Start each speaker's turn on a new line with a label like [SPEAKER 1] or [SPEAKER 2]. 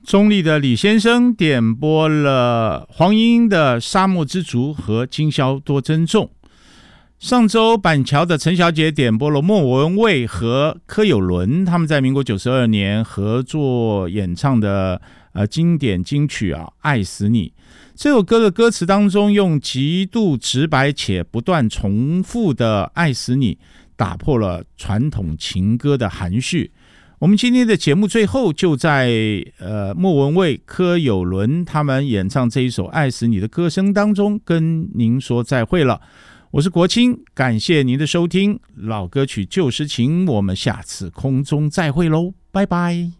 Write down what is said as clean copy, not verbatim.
[SPEAKER 1] 中立的李先生点播了黄莺的《沙漠之竹》和今宵多珍重。上周板桥的陈小姐点播了莫文蔚和柯有伦他们在民国92年合作演唱的经典金曲爱死你。这首歌的歌词当中用极度直白且不断重复的爱死你打破了传统情歌的含蓄。我们今天的节目最后就在莫文蔚、柯有伦他们演唱这一首爱死你的歌声当中跟您说再会了。我是国清，感谢您的收听，老歌曲旧时情，我们下次空中再会喽，拜拜。